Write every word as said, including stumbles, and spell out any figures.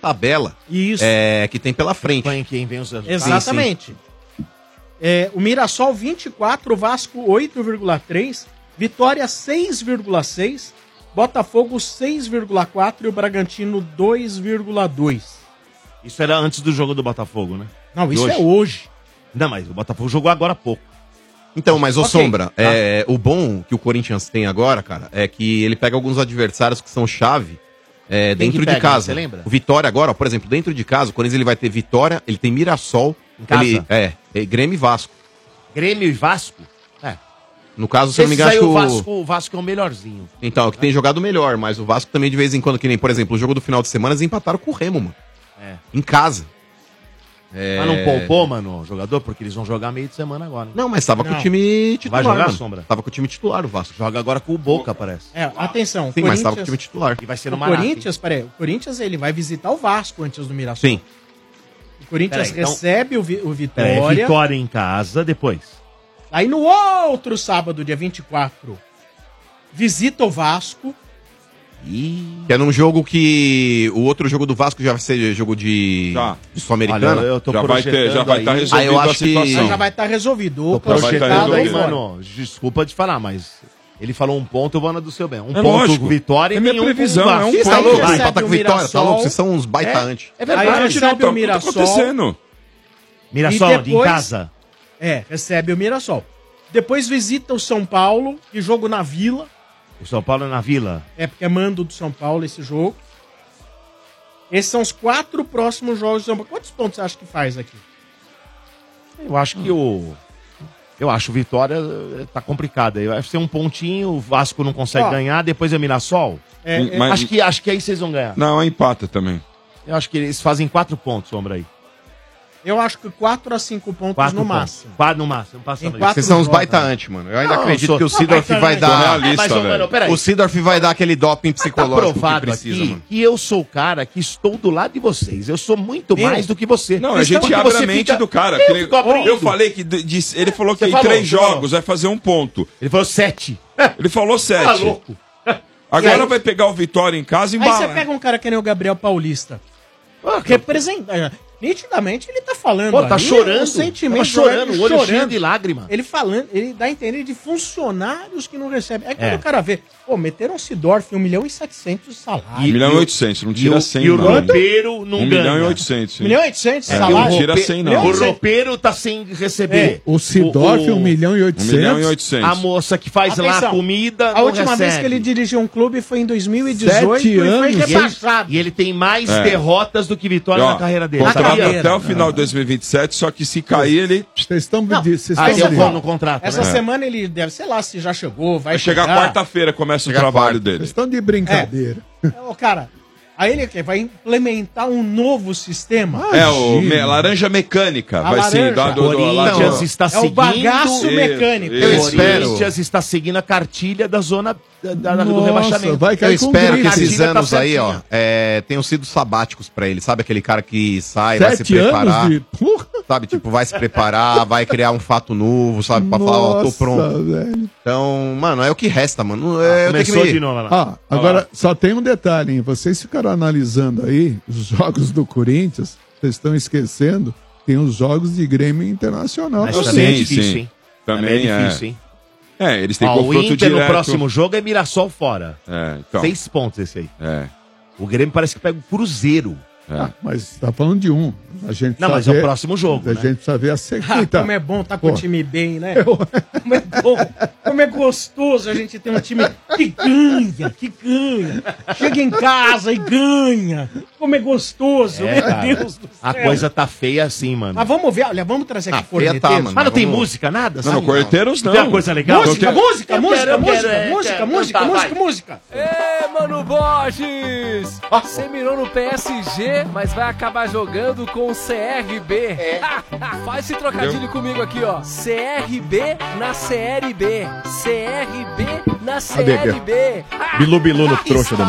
tabela Isso. é, que tem pela frente. Quem vem os Exatamente. Sim, sim. É, o Mirassol vinte e quatro, o Vasco oito vírgula três, Vitória seis vírgula seis, Botafogo seis vírgula quatro e o Bragantino dois vírgula dois. Isso era antes do jogo do Botafogo, né? Não, isso hoje. é hoje. Não, mas o Botafogo jogou agora há pouco. Então, mas, ô okay. Sombra, tá. é, o bom que o Corinthians tem agora, cara, é que ele pega alguns adversários que são chave é, dentro pega, de casa. Você lembra? O Vitória agora, ó, por exemplo, dentro de casa, o Corinthians ele vai ter Vitória, ele tem Mirassol, em casa? Ele, é, é, Grêmio e Vasco. Grêmio e Vasco? É. No caso, se eu não me engano, aí, acho o, que Vasco, o Vasco é o melhorzinho. Então, é o que tem jogado melhor, mas o Vasco também de vez em quando, que nem, por exemplo, o jogo do final de semana, eles empataram com o Remo, mano. É. Em casa. É... Mas não poupou, mano, o jogador? Porque eles vão jogar meio de semana agora. Hein? Não, mas tava não. com o time titular, vai jogar, mano. Sombra? Tava com o time titular, o Vasco. Joga agora com o Boca, parece. É, atenção. Sim, mas tava com o time titular. E vai ser no o Maraca, Corinthians, peraí, o Corinthians ele vai visitar o Vasco antes do Mirassol. Sim. O Corinthians peraí, então... recebe o, vi o Vitória. É, Vitória em casa, depois. Aí no outro sábado, dia vinte e quatro, visita o Vasco. E... Que é num jogo que o outro jogo do Vasco já vai ser jogo de, já. de Sul-Americana. Eu tô já vai ter, já vai estar tá resolvido. Aí eu acho que já vai estar tá resolvido. O projetado aí, mano. Desculpa de falar, mas ele falou um ponto, eu vou na do seu bem. Um é ponto lógico. Vitória é e minha nenhum previsão, é um ponto. Tá louco, vai empatar com Vitória, tá louco? Vocês são uns baita é, antes. É verdade. Aí recebe não, o Mirassol. Tá acontecendo. Mirassol, depois, em casa. É, recebe o Mirassol. Depois visita o São Paulo, e jogo na Vila. O São Paulo é na Vila. É, porque é mando do São Paulo esse jogo. Esses são os quatro próximos jogos do São Paulo. Quantos pontos você acha que faz aqui? Eu acho que o... Eu acho o Vitória tá complicado. Vai ser um pontinho, o Vasco não consegue Ó, ganhar, depois é o Mirassol. É, é, mas... acho, que, acho que aí vocês vão ganhar. Não, empata também. Eu acho que eles fazem quatro pontos, Sombra aí. Eu acho que quatro a cinco pontos quatro no pontos. máximo. quatro no máximo. Vocês são uns baita antes, mano. Eu ainda não, acredito eu que o Sidorf vai antes. dar... Realista, mas, mano, o Sidorf vai dar aquele doping psicológico tá provado que precisa, aqui mano. que eu sou o cara que estou do lado de vocês. Eu sou muito Meu. mais do que você. Não, a gente então, abre a mente fica... do cara. Eu, ele... eu falei que... De, de, ele falou que você em falou, três jogos falou. vai fazer um ponto. Ele falou sete. Ele falou sete. Tá louco. Agora vai pegar o Vitória em casa e embala. Aí você pega um cara que nem o Gabriel Paulista. Ah, representa... Nitidamente ele tá falando. Pô, tá ali, chorando. O sentimento tá chorando, o olho chorando. cheio de lágrima. Ele falando, ele dá a entender de funcionários que não recebem. Aí quando É. o cara vê, pô, meteram o Sidorf um milhão e setecentos de salário. um milhão e oitocentos, não tira cem, E o não. roupeiro não um ganha. milhão e oitocentos. um milhão e oitocentos de É, salário. não tira cem, não. O roupeiro tá sem receber. É. O Sidorf, um milhão e um oitocentos. milhão e oitocentos. A moça que faz lá a Atenção, comida A não última recebe. vez que ele dirigiu um clube foi em dois mil e dezoito Sete e foi anos. rebaixado. E ele tem mais É. derrotas do que vitória E, ó, na carreira dele. Contrato Sabia? até o final de dois mil e vinte e sete, só que se cair ele... Vocês estão Não. vocês Ah, estão tem de- no contrato, Essa né? semana ele deve, sei lá, se já chegou, vai Vai chegar chegar. quarta-feira, começa o Chegar trabalho quarta. dele. Vocês estão de brincadeira. Ô, cara, aí ele quer- vai implementar um novo sistema. É, o Imagina. me- laranja mecânica. A vai sim, laranja. da, do, do, O lá do- Corinthians está É o seguindo... bagaço Isso, mecânico. Eu O espero. Corinthians está seguindo a cartilha da zona da, da- do Nossa, rebaixamento. vai Eu cair com espero que grife. esses Cartilha tá anos aí, ó, certinha. é, tenham sido sabáticos pra ele. Sabe aquele cara que sai, vai se Sete preparar. anos de... Porra. Sabe, tipo, vai se preparar, vai criar um fato novo, sabe? Pra falar, ó, tô Nossa, pronto. velho. Então, mano, é o que resta, mano. É, eu tenho que Começou me... de novo lá. Ah, agora só tem um detalhe, hein? Vocês ficaram analisando aí os jogos do Corinthians, vocês estão esquecendo, tem os jogos de Grêmio Internacional. Mas Eu também é sim, difícil, sim. hein? Também é é. difícil, hein? É, eles têm Ó, o confronto Inter direto. no próximo jogo é Mirassol fora. É, então. Seis pontos esse aí. É. O Grêmio parece que pega o Cruzeiro. Ah, mas tá falando de um. A gente Não, precisa mas é o ver- próximo jogo, A né? gente precisa ver a Ah, sequência. como é bom tá com Pô. o time bem, né? Como é bom, como é gostoso a gente ter um time que ganha, que ganha. Chega em casa e ganha. Como é gostoso, É, meu cara. Deus do céu. A coisa tá feia assim, mano. Mas vamos ver, olha, vamos trazer aqui Ah, feia tá, corneteiros. mano. Mas não tem vamos- música, nada? Não, no sabe? Corteiros não. Tem uma coisa legal? Música, Eu quero- música, Eu música, quero, eu música, quero, é, música, quero. música, Tá, música, vai. música. Ê, Mano Borges! Você mirou no P S G, mas vai acabar jogando com o C R B. Faz esse trocadilho comigo aqui, ó. C R B na C R B. C R B na C R B. Bilu Bilu no trouxa do